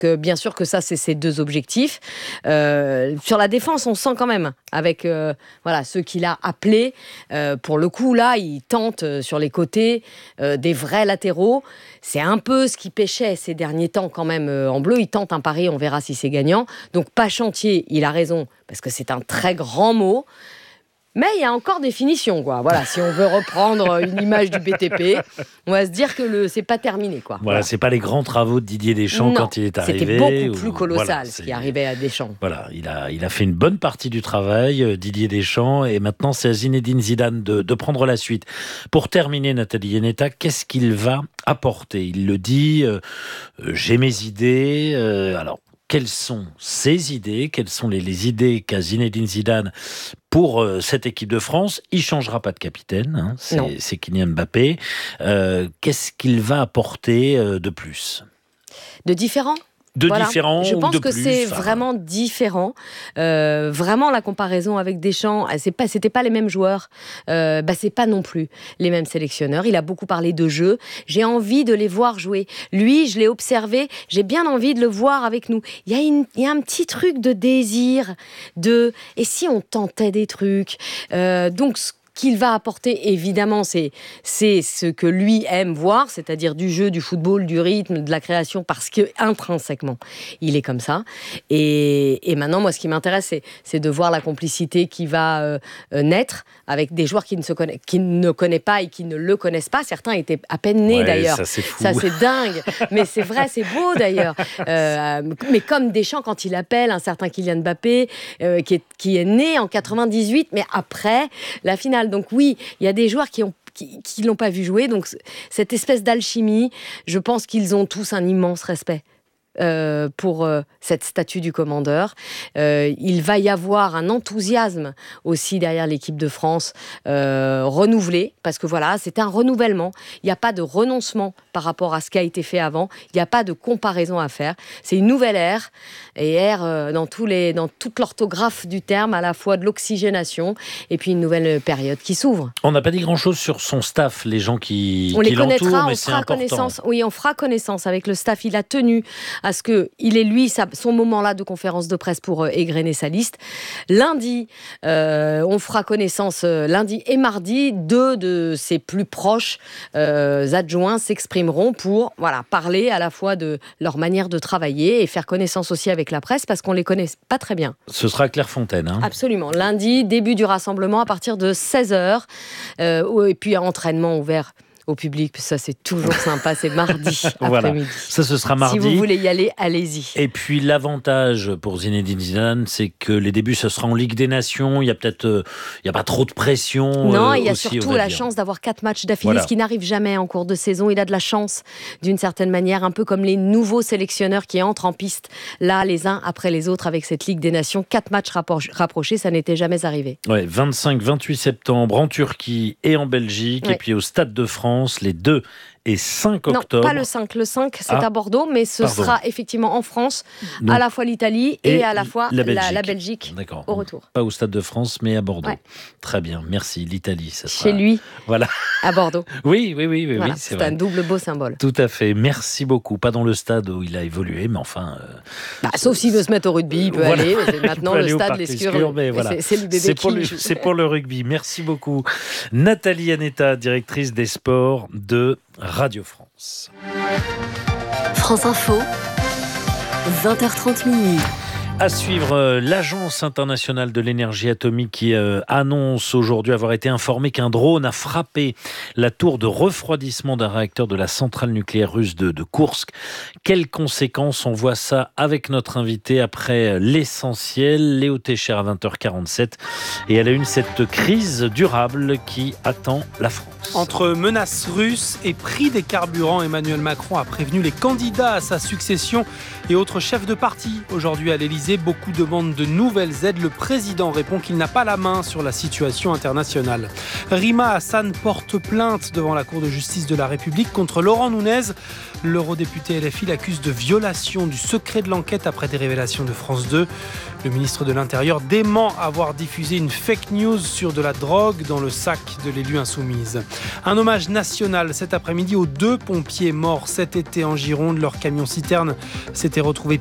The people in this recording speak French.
bien sûr que ça, c'est ses 2 objectifs. Sur la défense, on sent quand même, avec ceux qu'il a appelés, pour le coup, là, il tente sur les côtés des vrais latéraux. C'est un peu ce qui pêchait ces derniers temps quand même en bleu. Il tente un pari, on verra si c'est gagnant. Donc pas chantier, il a raison, parce que c'est un très grand mot. Mais il y a encore des finitions, quoi. Voilà, si on veut reprendre une image du BTP, on va se dire que c'est pas terminé, quoi. Voilà, c'est pas les grands travaux de Didier Deschamps quand il est arrivé. C'était beaucoup plus colossal ce qui arrivait à Deschamps. Voilà, il a fait une bonne partie du travail, Didier Deschamps, et maintenant c'est à Zinedine Zidane de prendre la suite. Pour terminer, Nathalie Iannetta, qu'est-ce qu'il va apporter ? Il le dit, j'ai mes idées. Alors, quelles sont ses idées ? Quelles sont les idées qu'a Zinedine Zidane pour cette équipe de France? Il ne changera pas de capitaine, c'est Kylian Mbappé. Qu'est-ce qu'il va apporter de plus ? De différent ? Différent Je ou pense de que plus, c'est vraiment différent. Vraiment, la comparaison avec Deschamps, c'était pas les mêmes joueurs. C'est pas non plus les mêmes sélectionneurs. Il a beaucoup parlé de jeu. J'ai envie de les voir jouer. Lui, je l'ai observé. J'ai bien envie de le voir avec nous. Il y a un petit truc de désir, et si on tentait des trucs. Donc, qu'il va apporter, évidemment, c'est ce que lui aime voir, c'est-à-dire du jeu, du football, du rythme, de la création, parce que intrinsèquement, il est comme ça. Et maintenant, moi, ce qui m'intéresse, c'est de voir la complicité qui va naître avec des joueurs qui ne connaissent pas et qui ne le connaissent pas. Certains étaient à peine nés, d'ailleurs. Ça, c'est fou. Ça, c'est dingue. Mais c'est vrai, c'est beau, d'ailleurs. Mais comme Deschamps, quand il appelle un certain Kylian Mbappé, qui est né en 98, mais après la finale. Donc oui, il y a des joueurs qui l'ont pas vu jouer. Donc cette espèce d'alchimie, je pense qu'ils ont tous un immense respect pour cette statue du commandeur. Il va y avoir un enthousiasme aussi derrière l'équipe de France renouvelé, parce que voilà, c'est un renouvellement. Il n'y a pas de renoncement par rapport à ce qui a été fait avant. Il n'y a pas de comparaison à faire. C'est une nouvelle ère, et ère dans toute l'orthographe du terme, à la fois de l'oxygénation et puis une nouvelle période qui s'ouvre. On n'a pas dit grand-chose sur son staff, les gens qui les l'entourent, connaîtra, mais on c'est fera important. connaissance. Oui, on fera connaissance avec le staff. Il a tenu à ce qu'il ait, lui, son moment-là de conférence de presse pour égrener sa liste. Lundi, on fera connaissance lundi et mardi. 2 de ses plus proches adjoints s'exprimeront pour parler à la fois de leur manière de travailler et faire connaissance aussi avec la presse, parce qu'on ne les connaît pas très bien. Ce sera Clairefontaine. Absolument. Lundi, début du rassemblement à partir de 16h. Et puis entraînement ouvert au public, ça c'est toujours sympa, c'est mardi après-midi. Ça, ce sera mardi. Si vous voulez y aller, allez-y. Et puis l'avantage pour Zinedine Zidane, c'est que les débuts, ce sera en Ligue des Nations. Il y a pas trop de pression. Non, il y a aussi, surtout la chance d'avoir 4 matchs d'affilée, ce qui n'arrive jamais en cours de saison. Il a de la chance, d'une certaine manière, un peu comme les nouveaux sélectionneurs qui entrent en piste, là, les uns après les autres, avec cette Ligue des Nations. 4 matchs rapprochés, ça n'était jamais arrivé. 25-28 septembre en Turquie et en Belgique, et puis au Stade de France, les 2 et 5 octobre. Non, pas le 5. Le 5, c'est à Bordeaux, mais ce sera effectivement en France, donc, à la fois l'Italie et à la fois la Belgique. D'accord. Au retour. Pas au Stade de France, mais à Bordeaux. Ouais. Très bien, merci. L'Italie, ça sera... Chez lui, voilà. À Bordeaux. Oui, voilà, c'est vrai. Un double beau symbole. Tout à fait. Merci beaucoup. Pas dans le stade où il a évolué, mais enfin... sauf s'il veut se mettre au rugby, il peut aller. Maintenant, le stade l'Escure, mais voilà. C'est le bébé qui joue. C'est pour le rugby. Merci beaucoup. Nathalie Iannetta, directrice des sports de Radio France. France Info, 20h30 minuit. À suivre, l'Agence internationale de l'énergie atomique qui annonce aujourd'hui avoir été informée qu'un drone a frappé la tour de refroidissement d'un réacteur de la centrale nucléaire russe de Koursk. Quelles conséquences? On voit ça avec notre invité après l'essentiel. Léo Técher à 20h47. Et elle a une cette crise durable qui attend la France. Entre menaces russes et prix des carburants, Emmanuel Macron a prévenu les candidats à sa succession et autres chefs de parti aujourd'hui à l'Élysée l'Elysée. Beaucoup demandent de nouvelles aides. Le président répond qu'il n'a pas la main sur la situation internationale. Rima Hassan porte plainte devant la Cour de justice de la République contre Laurent Nunez. L'eurodéputé LFI l'accuse de violation du secret de l'enquête après des révélations de France 2. Le ministre de l'Intérieur dément avoir diffusé une fake news sur de la drogue dans le sac de l'élu insoumise. Un hommage national cet après-midi aux 2 pompiers morts cet été en Gironde. Leur camion-citerne s'était retrouvé